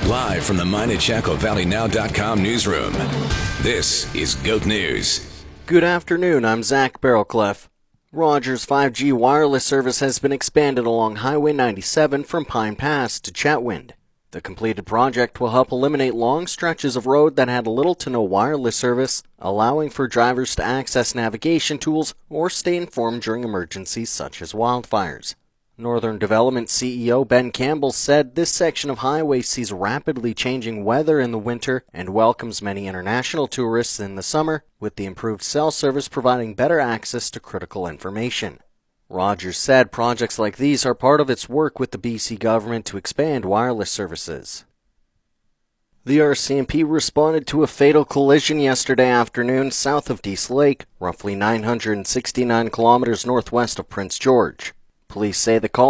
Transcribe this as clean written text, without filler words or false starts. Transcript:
Live from the mine at ChacoValleyNow.com newsroom, this is GOAT News. Good afternoon, I'm Zach Barrelcliff. Rogers 5G wireless service has been expanded along Highway 97 from Pine Pass to Chetwynd. The completed project will help eliminate long stretches of road that had little to no wireless service, allowing for drivers to access navigation tools or stay informed during emergencies such as wildfires. Northern Development CEO Ben Campbell said this section of highway sees rapidly changing weather in the winter and welcomes many international tourists in the summer, with the improved cell service providing better access to critical information. Rogers said projects like these are part of its work with the BC government to expand wireless services. The RCMP responded to a fatal collision yesterday afternoon south of Dease Lake, roughly 969 kilometers northwest of Prince George. Police say the call